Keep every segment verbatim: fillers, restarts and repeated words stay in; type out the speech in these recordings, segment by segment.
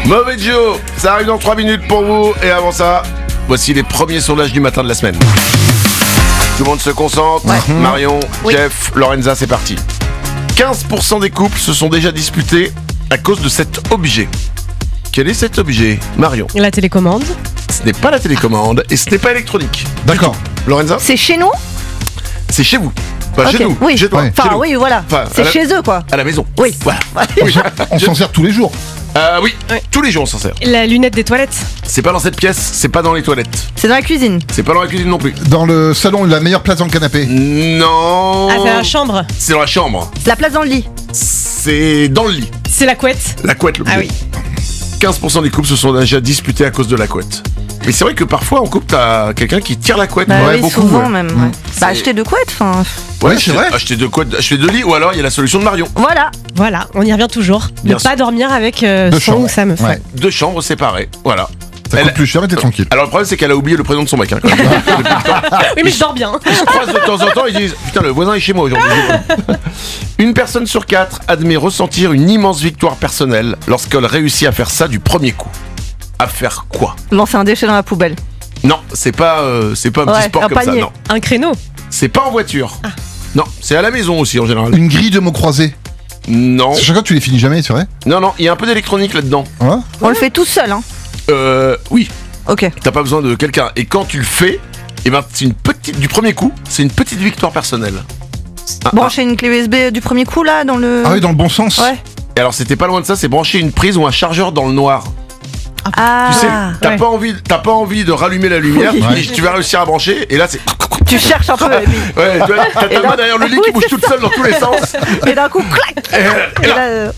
Mauvais Joe, ça arrive dans trois minutes pour vous. Et avant ça, voici les premiers sondages du matin de la semaine. Tout le monde se concentre. Ouais. Marion, Oui. Jeff, Lorenza, c'est parti. quinze pour cent des couples se sont déjà disputés à cause de cet objet. Quel est cet objet, Marion? La télécommande. Ce n'est pas la télécommande et ce n'est pas électronique. D'accord. Lorenza? C'est chez nous? C'est chez vous. Pas Ok, chez nous. oui. Chez toi. Ouais. Chez Enfin, nous. oui, voilà. Enfin, c'est à la- chez eux, quoi. À la maison. Oui. Voilà. On s'en sert tous les jours. Euh, oui, Ouais. tous les jours on s'en sert. La lunette des toilettes. C'est pas dans cette pièce, c'est pas dans les toilettes. C'est dans la cuisine. C'est pas dans la cuisine non plus. Dans le salon, la meilleure place dans le canapé. Non. Ah, c'est la chambre. C'est dans la chambre. La place dans le lit. C'est dans le lit. C'est la couette. La couette, le Ah plus. oui. quinze pour cent des couples se sont déjà disputés à cause de la couette. Mais c'est vrai que parfois en couple t'as quelqu'un qui tire la couette. Bah Ouais, oui, beaucoup, souvent ouais. même. Mm. Ouais. Bah, C'est- acheter deux couettes, enfin. Ouais, acheter- c'est vrai. Acheter deux couettes, acheter deux lits ou alors il y a la solution de Marion. Voilà. Voilà, on y revient toujours. Bien Ne sûr. pas dormir avec euh, Deux son chambres. ou sa meuf. Ouais. ouais. Deux chambres séparées. Voilà. Ça Elle- coûte plus cher et t'es tranquille. Alors le problème c'est qu'elle a oublié le prénom de son mec. Hein, quand même. Depuis le temps. Oui, mais je dors bien. Ils se croisent de temps en temps, ils disent putain le voisin est chez moi aujourd'hui. Une personne sur quatre admet ressentir une immense victoire personnelle lorsqu'elle réussit à faire ça du premier coup. À faire quoi? Lancer un déchet dans la poubelle. Non, c'est pas, euh, c'est pas un petit Ouais, sport un comme panier. ça. Non, Un créneau. c'est pas en voiture. Ah. Non, c'est à la maison aussi en général. Une grille de mots croisés. Non, Chaque fois, tu les finis jamais, c'est vrai? non, non, il y a un peu d'électronique là-dedans. Ouais. On le fait tout seul, hein. Euh, oui, Ok. t'as pas besoin de quelqu'un. Et quand tu le fais, eh ben c'est une petite, du premier coup, c'est une petite victoire personnelle. Ah, Brancher une clé U S B du premier coup, là, dans le. Ah oui, dans le bon sens. Ouais. Et alors c'était pas loin de ça, c'est brancher une prise ou un chargeur dans le noir. Ah. Tu sais, t'as ouais. pas envie, t'as pas envie de rallumer la lumière, Oui. tu dis, tu vas réussir à brancher, et là c'est, Tu cherches un peu. ouais, tu vois, t'as ta Et main là- derrière le lit qui Oui, bouge c'est toute seule dans tous les sens. Et d'un coup, clac. Et, Et là- là, euh,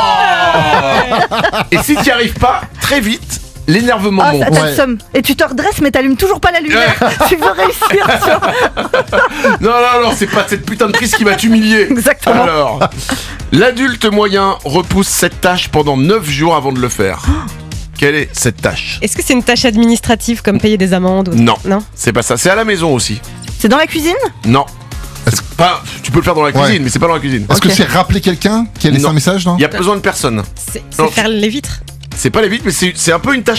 et si t'y arrives pas, très vite, l'énervement ah, monte. ça- t'as Ouais. le seum. Et tu te redresses, mais t'allumes toujours pas la lumière. Tu veux réussir, tu vois. Non, non, non, c'est pas cette putain de prise qui va t'humilier. Exactement. Alors, l'adulte moyen repousse cette tâche pendant neuf jours avant de le faire. Quelle est cette tâche? Est-ce que c'est une tâche administrative comme payer des amendes ou... Non. Non. C'est pas ça, c'est à la maison aussi. C'est dans la cuisine? Non. C'est pas, tu peux le faire dans la cuisine, Ouais. mais c'est pas dans la cuisine. Est-ce que Ok. c'est rappeler quelqu'un qui a laissé Non. un message, non? Il y a besoin de personne. C'est Non. c'est faire les vitres. C'est pas les vitres, mais c'est c'est un peu une tâche